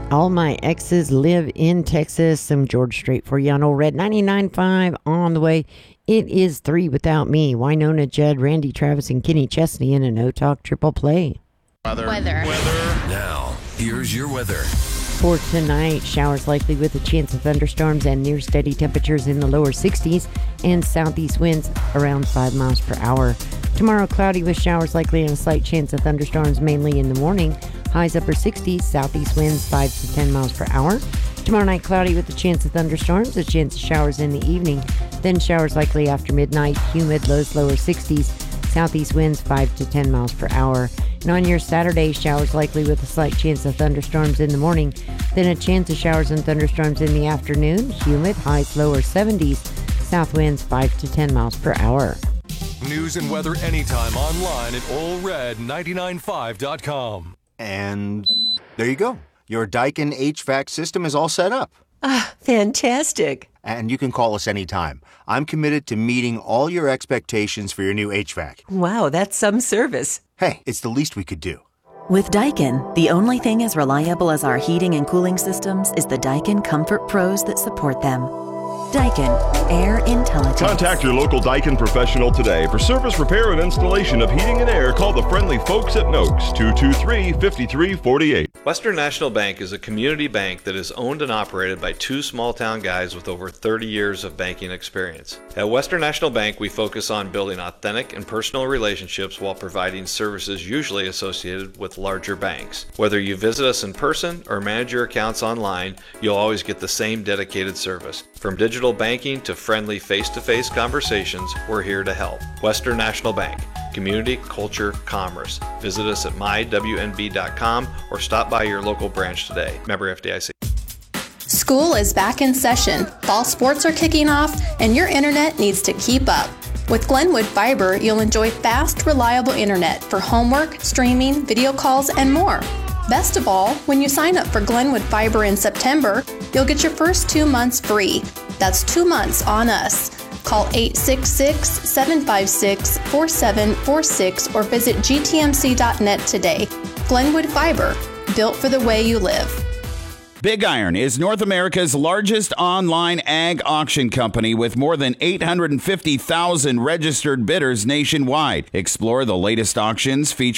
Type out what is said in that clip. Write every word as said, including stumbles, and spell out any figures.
All my exes live in Texas. Some George Strait for you on Old Red ninety-nine point five on the way. It is Three Without Me. Winona Judd, Randy Travis, and Kenny Chesney in a No Talk Triple Play. Weather. Weather. Weather. Now, here's your weather. For tonight, showers likely with a chance of thunderstorms and near steady temperatures in the lower sixties and southeast winds around five miles per hour. Tomorrow, cloudy with showers likely and a slight chance of thunderstorms mainly in the morning. Highs upper sixties, southeast winds five to ten miles per hour. Tomorrow night, cloudy with a chance of thunderstorms, a chance of showers in the evening. Then showers likely after midnight, humid, lows lower sixties, southeast winds five to ten miles per hour. And on your Saturday, showers likely with a slight chance of thunderstorms in the morning. Then a chance of showers and thunderstorms in the afternoon, humid, highs lower seventies, south winds five to ten miles per hour. News and weather anytime online at Ole Red ninety-nine five dot com. And there you go. Your Daikin H V A C system is all set up. Ah, fantastic. And you can call us anytime. I'm committed to meeting all your expectations for your new H V A C. Wow, that's some service. Hey, it's the least we could do. With Daikin, the only thing as reliable as our heating and cooling systems is the Daikin Comfort Pros that support them. Daikin, air intelligence. Contact your local Daikin professional today. For service, repair, and installation of heating and air, call the friendly folks at Noakes, two two three, five three four eight. Western National Bank is a community bank that is owned and operated by two small-town guys with over thirty years of banking experience. At Western National Bank, we focus on building authentic and personal relationships while providing services usually associated with larger banks. Whether you visit us in person or manage your accounts online, you'll always get the same dedicated service. From digital banking to friendly face-to-face conversations, we're here to help. Western National Bank. Community, culture, commerce. Visit us at my w n b dot com or stop by your local branch today. Member F D I C. School is back in session. Fall sports are kicking off, and your internet needs to keep up. With Glenwood Fiber, you'll enjoy fast, reliable internet for homework, streaming, video calls, and more. Best of all, when you sign up for Glenwood Fiber in September, you'll get your first two months free. That's two months on us. Call eight six six, seven five six, four seven four six or visit g t m c dot net today. Glenwood Fiber, built for the way you live. Big Iron is North America's largest online ag auction company with more than eight hundred fifty thousand registered bidders nationwide. Explore the latest auctions featuring